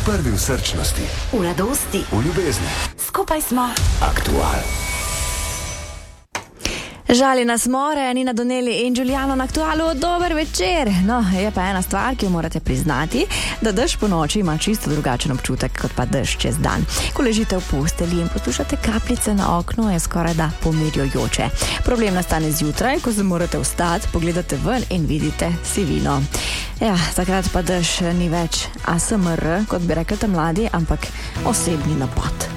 Prvi v srčnosti, v radosti, v ljubezni. Skupaj smo Aktual. Žali nas more, Nina Doneli in Giuliano na Aktualu. Dober večer. No, je pa ena stvar, ki jo morate priznati, da dež po noči ima čisto drugačen občutek, kot pa dež čez dan. Ko ležite v postelji in poslušate kapljice na oknu, je skoraj da pomirjujoče. Problem nastane zjutraj, ko se morate vstati, pogledate ven in vidite sivino. Ja, takrat pa dež ni več ASMR, kot bi rekli tam mladi, ampak osebni napad.